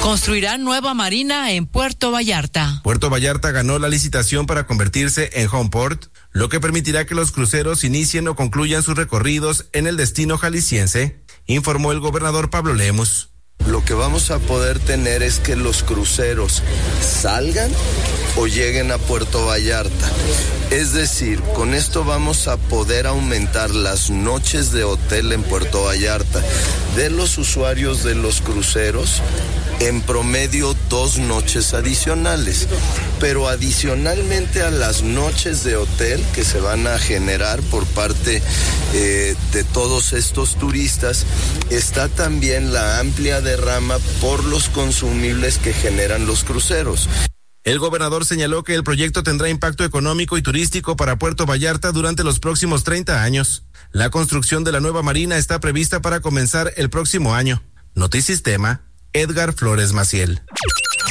Construirán nueva marina en Puerto Vallarta. Puerto Vallarta ganó la licitación para convertirse en home port, lo que permitirá que los cruceros inicien o concluyan sus recorridos en el destino jalisciense, informó el gobernador Pablo Lemus. Lo que vamos a poder tener es que los cruceros salgan o lleguen a Puerto Vallarta. Es decir, con esto vamos a poder aumentar las noches de hotel en Puerto Vallarta de los usuarios de los cruceros, en promedio 2 noches adicionales. Pero adicionalmente a las noches de hotel que se van a generar por parte de todos estos turistas, está también la amplia derrama por los consumibles que generan los cruceros. El gobernador señaló que el proyecto tendrá impacto económico y turístico para Puerto Vallarta durante los próximos 30 años. La construcción de la nueva marina está prevista para comenzar el próximo año. Notisistema, Edgar Flores Maciel.